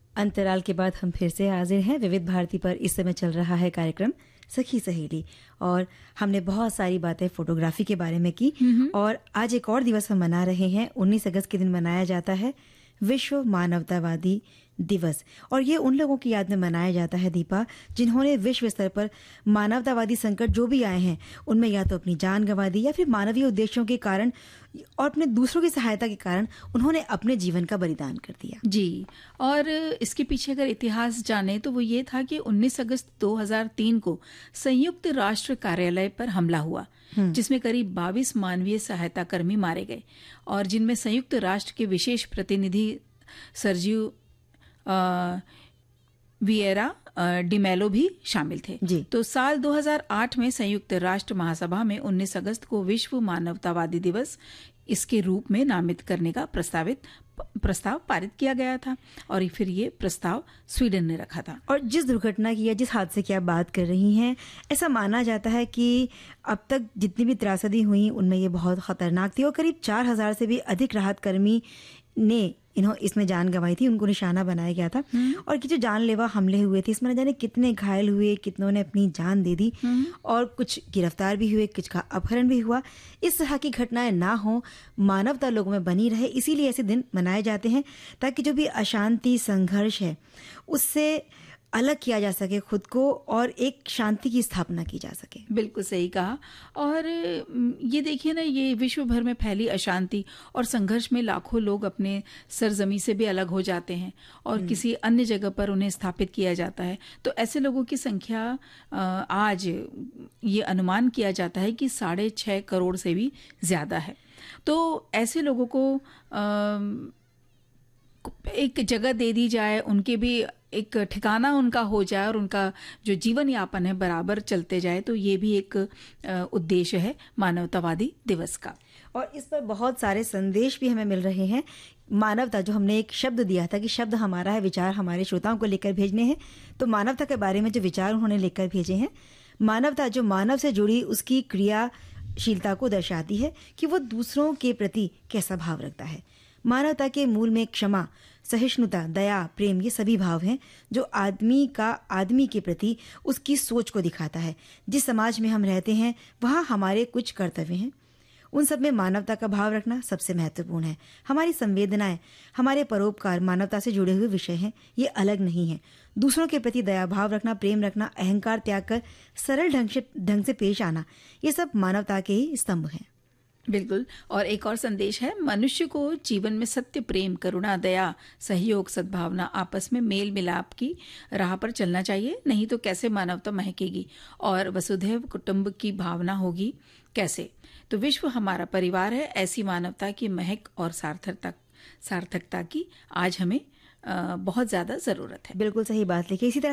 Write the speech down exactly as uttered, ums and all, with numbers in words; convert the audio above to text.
अंतराल के बाद हम फिर से हाजिर हैं। विविध भारती पर इस समय चल रहा है कार्यक्रम सखी सहेली और हमने बहुत सारी बातें फोटोग्राफी के बारे में की और आज एक और दिवस हम मना रहे हैं। उन्नीस अगस्त के दिन मनाया जाता है विश्व मानवतावादी दिवस और ये उन लोगों की याद में मनाया जाता है दीपा, जिन्होंने विश्व स्तर पर मानवतावादी संकट जो भी आए हैं उनमें या तो अपनी जान गंवा दी या फिर मानवीय उद्देश्यों के कारण और अपने दूसरों की सहायता के कारण उन्होंने अपने जीवन का बलिदान कर दिया। जी, और इसके पीछे अगर इतिहास जाने तो वो ये था कि उन्नीस अगस्त दो हज़ार तीन को संयुक्त राष्ट्र कार्यालय पर हमला हुआ, जिसमें करीब बाईस मानवीय सहायता कर्मी मारे गए और जिनमें संयुक्त राष्ट्र के विशेष प्रतिनिधि सर्जियो विएरा डिमेलो भी शामिल थे। जी। तो साल दो हज़ार आठ में संयुक्त राष्ट्र महासभा में उन्नीस अगस्त को विश्व मानवतावादी दिवस इसके रूप में नामित करने का प्रस्तावित प्रस्ताव पारित किया गया था और फिर ये प्रस्ताव स्वीडन ने रखा था। और जिस दुर्घटना की या जिस हादसे की आप बात कर रही हैं, ऐसा माना जाता है कि अब तक जितनी भी त्रासदी हुई उनमें ये बहुत खतरनाक थी और करीब चार हजार से भी अधिक राहत कर्मी ने इन्हों इसमें जान गंवाई थी, उनको निशाना बनाया गया था। और कि जो जानलेवा हमले हुए थे इसमें न जाने कितने घायल हुए, कितनों ने अपनी जान दे दी और कुछ गिरफ्तार भी हुए, कुछ का अपहरण भी हुआ। इस तरह की घटनाएं ना हो, मानवता लोगों में बनी रहे, इसीलिए ऐसे दिन मनाए जाते हैं ताकि जो भी अशांति संघर्ष है उससे अलग किया जा सके खुद को और एक शांति की स्थापना की जा सके। बिल्कुल सही कहा। और ये देखिए ना, ये विश्व भर में फैली अशांति और संघर्ष में लाखों लोग अपने सरजमी से भी अलग हो जाते हैं और किसी अन्य जगह पर उन्हें स्थापित किया जाता है। तो ऐसे लोगों की संख्या आज ये अनुमान किया जाता है कि साढ़े छह करोड़ से भी ज्यादा है। तो ऐसे लोगों को एक जगह दे दी जाए, उनके भी एक ठिकाना उनका हो जाए और उनका जो जीवन यापन है बराबर चलते जाए, तो ये भी एक उद्देश्य है मानवतावादी दिवस का। और इस पर बहुत सारे संदेश भी हमें मिल रहे हैं। मानवता, जो हमने एक शब्द दिया था कि शब्द हमारा है, विचार हमारे श्रोताओं को लेकर भेजने हैं, तो मानवता के बारे में जो विचार उन्होंने लेकर भेजे हैं, मानवता जो मानव से जुड़ी उसकी क्रियाशीलता को दर्शाती है कि वो दूसरों के प्रति कैसा भाव रखता है। मानवता के मूल में क्षमा, सहिष्णुता, दया, प्रेम, ये सभी भाव हैं जो आदमी का आदमी के प्रति उसकी सोच को दिखाता है। जिस समाज में हम रहते हैं वहाँ हमारे कुछ कर्तव्य हैं, उन सब में मानवता का भाव रखना सबसे महत्वपूर्ण है। हमारी संवेदनाएं, हमारे परोपकार मानवता से जुड़े हुए विषय हैं, ये अलग नहीं है। दूसरों के प्रति दया भाव रखना, प्रेम रखना, अहंकार त्याग कर सरल ढंग से ढंग से पेश आना, ये सब मानवता के ही स्तंभ हैं। बिल्कुल। और एक और संदेश है, मनुष्य को जीवन में सत्य, प्रेम, करुणा, दया, सहयोग, सद्भावना, आपस में मेल मिलाप की राह पर चलना चाहिए, नहीं तो कैसे मानवता महकेगी और वसुधैव कुटुंब की भावना होगी कैसे। तो विश्व हमारा परिवार है, ऐसी मानवता की महक और सार्थकता सार्थकता की आज हमें आ, बहुत ज्यादा जरूरत है। बिल्कुल सही बात लिखी। इसी तरह